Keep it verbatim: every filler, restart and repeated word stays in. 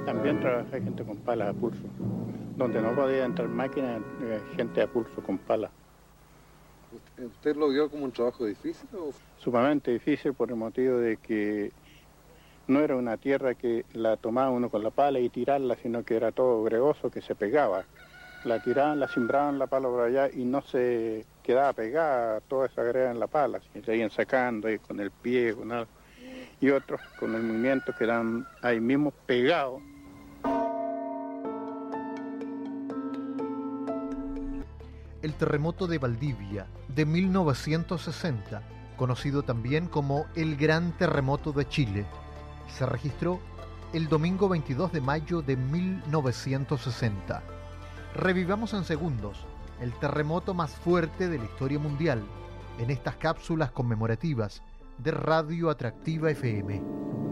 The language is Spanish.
también trabajé gente con palas a pulso. Donde no podía entrar máquinas, eh, gente a pulso con palas. ¿Usted lo vio como un trabajo difícil? O? Sumamente difícil por el motivo de que no era una tierra que la tomaba uno con la pala y tirarla, sino que era todo gregoso que se pegaba. La tiraban, la simbraban la pala por allá y no se quedaba pegada toda esa greda en la pala, se seguían sacando ahí con el pie, con algo. Y otros con el movimiento quedaban ahí mismo pegados. El terremoto de Valdivia de mil novecientos sesenta, conocido también como el Gran Terremoto de Chile, se registró el domingo veintidós de mayo de mil novecientos sesenta. Revivamos en segundos el terremoto más fuerte de la historia mundial en estas cápsulas conmemorativas de Radio Atractiva F M.